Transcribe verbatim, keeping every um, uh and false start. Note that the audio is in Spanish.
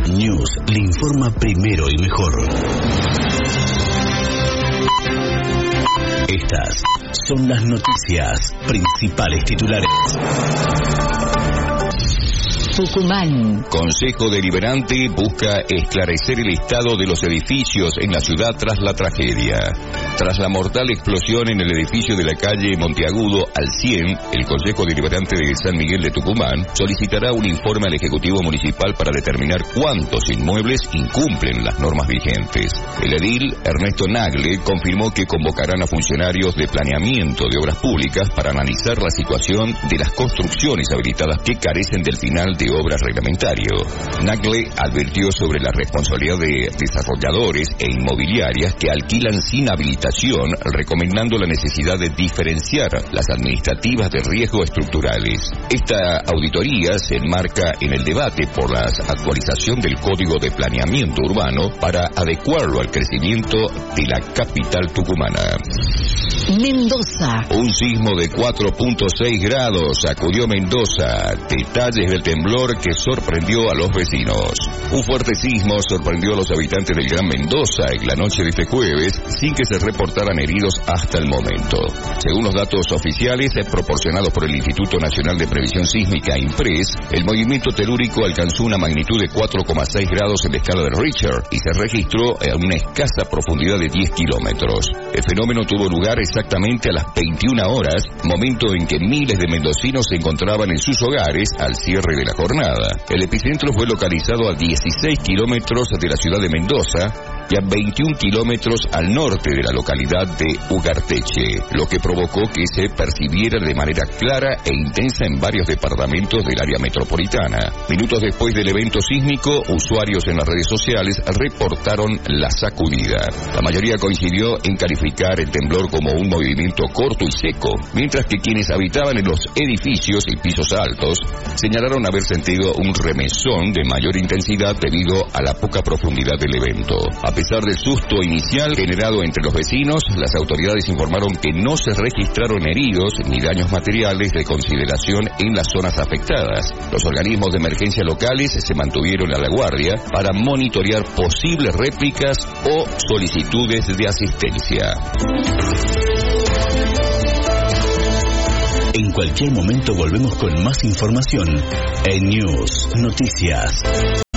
News le informa primero y mejor. Estas son las noticias, principales titulares. Tucumán. Consejo Deliberante busca esclarecer el estado de los edificios en la ciudad tras la tragedia. Tras la mortal explosión en el edificio de la calle Monteagudo al cien, el Consejo Deliberante de San Miguel de Tucumán solicitará un informe al Ejecutivo Municipal para determinar cuántos inmuebles incumplen las normas vigentes. El edil Ernesto Nagle confirmó que convocarán a funcionarios de planeamiento de obras públicas para analizar la situación de las construcciones habilitadas que carecen del final de obras reglamentario. Nagle advirtió sobre la responsabilidad de desarrolladores e inmobiliarias que alquilan sin habilitación, recomendando la necesidad de diferenciar las administrativas de riesgo estructurales. Esta auditoría se enmarca en el debate por la actualización del Código de Planeamiento Urbano para adecuarlo al crecimiento de la capital tucumana. Mendoza. Un sismo de cuatro punto seis grados sacudió Mendoza. Detalles del temblor que sorprendió a los vecinos. Un fuerte sismo sorprendió a los habitantes del Gran Mendoza en la noche de este jueves, sin que se reportaran heridos hasta el momento. Según los datos oficiales proporcionados por el Instituto Nacional de Previsión Sísmica, INPRES, el movimiento telúrico alcanzó una magnitud de cuatro coma seis grados en la escala de Richter y se registró a una escasa profundidad de diez kilómetros. El fenómeno tuvo lugar exactamente a las veintiuna horas, momento en que miles de mendocinos se encontraban en sus hogares al cierre de la jornada. El epicentro fue localizado a dieciséis kilómetros de la ciudad de Mendoza y a veintiún kilómetros al norte de la localidad de Ugarteche, lo que provocó que se percibiera de manera clara e intensa en varios departamentos del área metropolitana. Minutos después del evento sísmico, usuarios en las redes sociales reportaron la sacudida. La mayoría coincidió en calificar el temblor como un movimiento corto y seco, mientras que quienes habitaban en los edificios y pisos altos señalaron haber sentido un remesón de mayor intensidad debido a la poca profundidad del evento. A pesar del susto inicial generado entre los vecinos, las autoridades informaron que no se registraron heridos ni daños materiales de consideración en las zonas afectadas. Los organismos de emergencia locales se mantuvieron a la guardia para monitorear posibles réplicas o solicitudes de asistencia. En cualquier momento volvemos con más información en News Noticias.